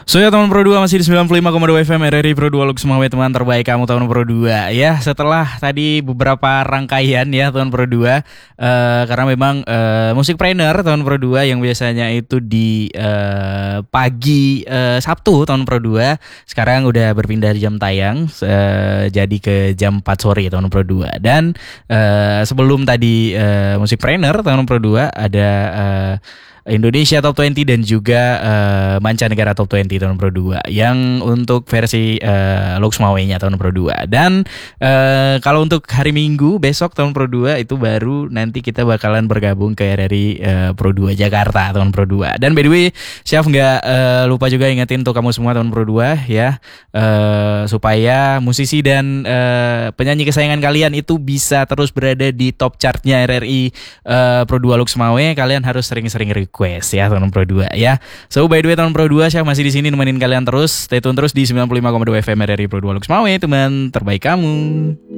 So ya teman Pro 2 masih di 95,2 FM RRI Pro 2 Lux Mawe, teman terbaik kamu teman Pro 2. Ya setelah tadi beberapa rangkaian ya teman Pro 2, karena memang musikpreneur teman Pro 2 yang biasanya itu di pagi Sabtu teman Pro 2 sekarang udah berpindah jam tayang jadi ke jam 4 sore teman Pro 2. Dan sebelum tadi musikpreneur teman Pro 2 ada Indonesia Top 20 dan juga mancanegara Top 20 tahun Pro 2 yang untuk versi Lux Mawe-nya tahun Pro 2. Dan kalau untuk hari Minggu besok tahun Pro 2 itu baru nanti kita bakalan bergabung ke RRI Pro 2 Jakarta tahun Pro 2. Dan by the way, Chef nggak lupa juga ingetin untuk kamu semua tahun Pro 2 ya, supaya musisi dan penyanyi kesayangan kalian itu bisa terus berada di top chartnya RRI Pro 2 Lux Mawe. Kalian harus sering-sering request ya teman Pro 2 ya. So by the way teman Pro 2, saya masih di sini nemenin kalian terus. Stay tune terus di 95,2 FM RRI Pro 2 Lux Mawe, teman terbaik kamu.